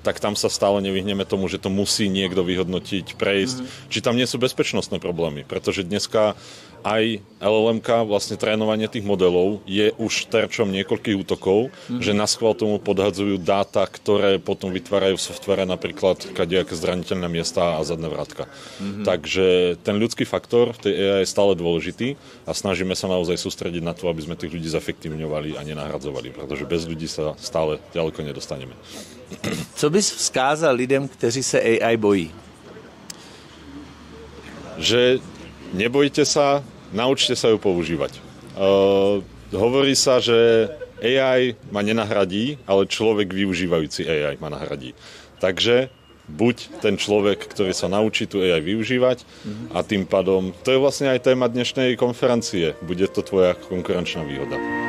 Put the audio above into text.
tak tam sa stále nevyhneme tomu, že to musí niekto vyhodnotiť, prejsť. Či tam nie sú bezpečnostné problémy, pretože dneska aj LLM-ka, vlastne trénovanie tých modelov je už terčom niekoľkých útokov, že naschvál tomu podhadzujú dáta, ktoré potom vytvárajú v softvere napríklad kadejaké zraniteľné miesta a zadné vrátka. Takže ten ľudský faktor v tej AI je stále dôležitý a snažíme sa naozaj sústrediť na to, aby sme tých ľudí zefektívňovali a nenahradzovali, pretože bez ľudí sa stále ďaleko nedostaneme. Co bys vzkázal lidem, kteří se AI bojí? Že nebojte sa, naučte sa ju používať. Hovorí sa, že AI ma nenahradí, ale človek využívajúci AI ma nahradí. Takže buď ten človek, ktorý sa naučí tú AI využívať a tým pádom, to je vlastne aj téma dnešnej konferencie, bude to tvoja konkurenčná výhoda.